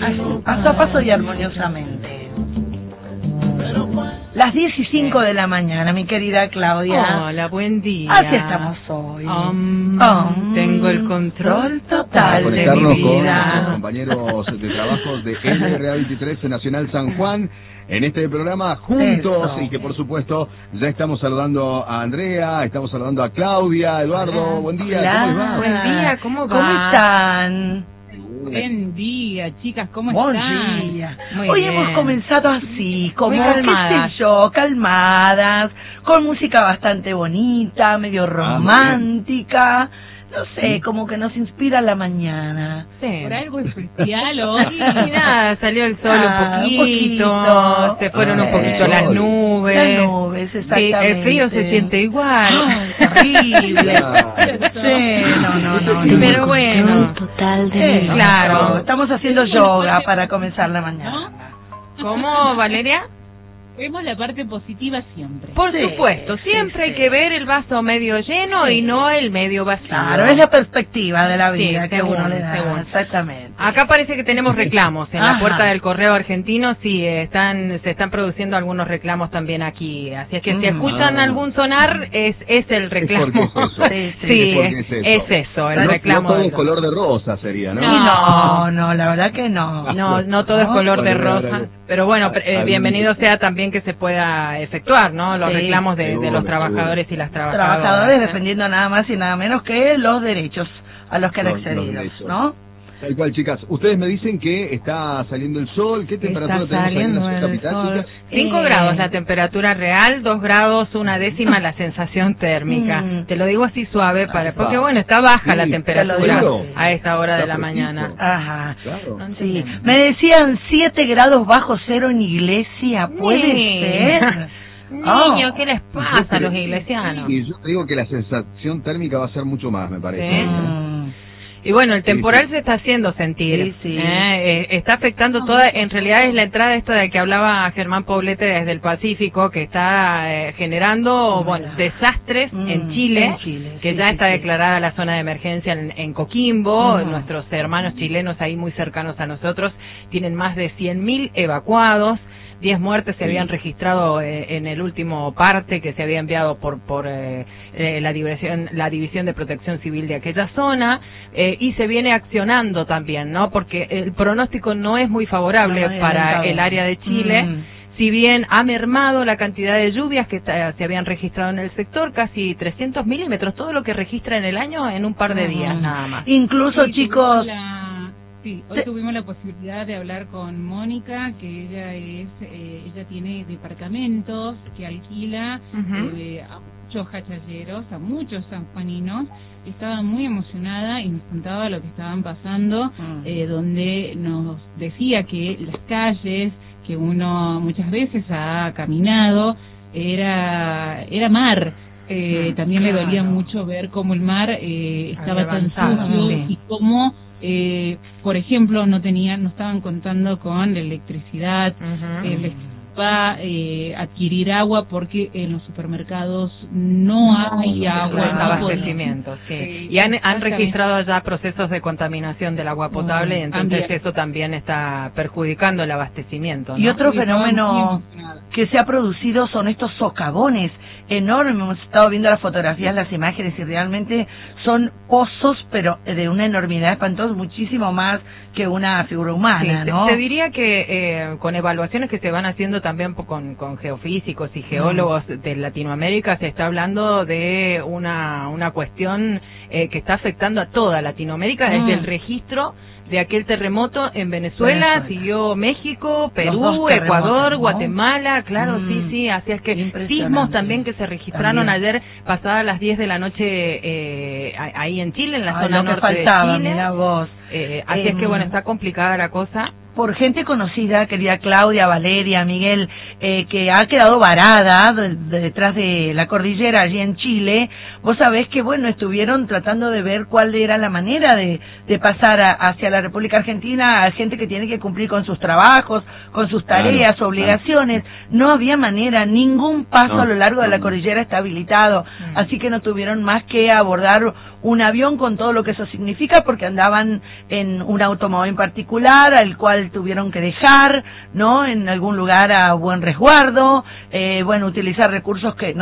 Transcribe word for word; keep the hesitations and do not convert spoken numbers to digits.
paso a paso y armoniosamente. Las diez y cinco de la mañana, mi querida Claudia. Hola, buen día. Así estamos hoy. Um, um, tengo el control total Para de conectarnos mi con vida. los compañeros de trabajo de L R A veintitrés Nacional San Juan en este programa juntos. Eso. Y que por supuesto ya estamos saludando a Andrea, estamos saludando a Claudia, Eduardo, buen día, Hola. ¿cómo les va? Buen día, ¿cómo va? ¿Cómo están? Buen día, chicas, ¿cómo Buen están? día. Muy Hoy bien. hemos comenzado así, como, Muy qué calmadas. sé yo, calmadas, con música bastante bonita, medio romántica, no sé, como que nos inspira la mañana. Sí. ¿Por algo especial hoy? Y nada, salió el sol Ah, un un poquito, poquito. se fueron Ah, un poquito el las sol. nubes. Las nubes, Sí, exactamente. el frío se siente igual. Ay, terrible. Sí, no, no, no. no. Pero bueno, Total de Sí, mi vida. claro, estamos haciendo yoga para comenzar la mañana. ¿cómo, Valeria? Vemos la parte positiva siempre. Por Sí, supuesto, sí, siempre sí. hay que ver el vaso medio lleno y no el medio vacío. Claro, es la perspectiva de la vida Sí, que según, uno le da. según. Exactamente. Acá parece que tenemos reclamos en Ajá. la puerta del correo argentino, sí, eh, están se están produciendo algunos reclamos también aquí, así es que si Mm. escuchan Ah. algún sonar es es el reclamo. porque es eso. Sí, sí. Sí, Es porque es, es eso. es eso, el No- reclamo. No todo del- es color de rosa sería, ¿no? Y no, no, la verdad que no. No, no todo es color de Bueno, rosa, bueno, pero bueno, pre- eh, algún- bienvenido sea también que se pueda efectuar, ¿no? Los Sí, reclamos de, de seguro, los trabajadores y las trabajadoras. Trabajadores ¿eh? defendiendo nada más y nada menos que los derechos a los que han Los- los accedido, derechos. ¿no? Tal cual, chicas. Ustedes me dicen que está saliendo el sol. ¿Qué temperatura Está tenemos ahí en la saliendo ciudad el capital, sol. chicas? Cinco Eh. grados la temperatura real, dos grados, una décima la sensación térmica. Mm. Te lo digo así suave, para Ah, porque va. bueno, está baja Sí, la te lo temperatura digo. a esta hora de Está la fresquito. mañana. Ajá. Claro. No Sí, entendemos. me decían siete grados bajo cero en iglesia, ¿puede Sí. ser? Niño, Oh. ¿qué les Yo pasa a los creo- iglesianos? Y yo te digo que la sensación térmica va a ser mucho más, me parece. Sí. Mm. Y bueno, el Sí, temporal sí. se está haciendo sentir. Sí, sí. ¿eh? Eh, está afectando toda, en realidad es la entrada esta de que hablaba Germán Poblete desde el Pacífico, que está eh, generando, bueno, desastres Mm, en Chile, en Chile, que sí, ya sí, está sí. declarada la zona de emergencia en, en Coquimbo. Ujú. Nuestros hermanos chilenos ahí muy cercanos a nosotros tienen más de cien mil evacuados. Diez muertes se Sí. habían registrado eh, en el último parte que se había enviado por por eh, eh, la división la división de protección civil de aquella zona, eh, y se viene accionando también, ¿no? Porque el pronóstico no es muy favorable No, no, para no, no. el área de Chile. Mm. Si bien ha mermado la cantidad de lluvias que ta- se habían registrado en el sector, casi trescientos milímetros, todo lo que registra en el año en un par de días Mm. nada más. Incluso, Hoy chicos, tuvimos la- Sí, hoy Sí. tuvimos la posibilidad de hablar con Mónica, que ella es, eh, ella tiene departamentos que alquila Ujú. eh, a muchos hachalleros, a muchos sanjuaninos. Estaba muy emocionada y nos contaba lo que estaban pasando, Mm. eh, donde nos decía que las calles que uno muchas veces ha caminado era era mar. Eh, Mm, también le dolía claro. mucho ver cómo el mar eh, estaba tan Levantado, sucio sí. y cómo, eh, por ejemplo, no tenían, no estaban contando con la electricidad, Ujú. eh, les va eh, adquirir agua porque en los supermercados no hay agua, Buen no abastecimiento, sí. Sí, Y han, han exactamente. registrado ya procesos de contaminación del agua potable, Mm, y entonces también. eso también está perjudicando el abastecimiento, ¿no? Y otro Sí, estaba muy fenómeno emocionada. que se ha producido son estos socavones enormes. Hemos estado viendo las fotografías, las imágenes, y realmente son pozos, pero de una enormidad espantosa, muchísimo más que una figura humana, Sí, ¿no? te, te diría que eh, con evaluaciones que se van haciendo también po- con, con geofísicos y geólogos de Latinoamérica, se está hablando de una, una cuestión eh, que está afectando a toda Latinoamérica, Mm. desde el registro de aquel terremoto en Venezuela, Venezuela. siguió México, Los Perú, dos terremotos, Ecuador, ¿no? Guatemala, claro, Mm. sí, sí, así es que Impresionante. sismos también que se registraron También. ayer pasadas las diez de la noche eh, a- ahí en Chile, en la Ay, zona lo que norte faltaba, de Chile. mira vos. Eh, así es Em, que bueno, está complicada la cosa. Por gente conocida, querida Claudia, Valeria, Miguel, eh, que ha quedado varada de- de- detrás de la cordillera allí en Chile. Vos sabés que, bueno, estuvieron tratando de ver cuál era la manera de, de pasar a- hacia la República Argentina a gente que tiene que cumplir con sus trabajos, con sus tareas, Claro, obligaciones. No había manera, ningún paso No, a lo largo de la no. cordillera está habilitado. Mm. Así que no tuvieron más que abordar un avión con todo lo que eso significa, porque andaban en un automóvil particular al cual cual tuvieron que dejar, ¿no? En algún lugar a buen resguardo, eh, bueno, utilizar recursos que no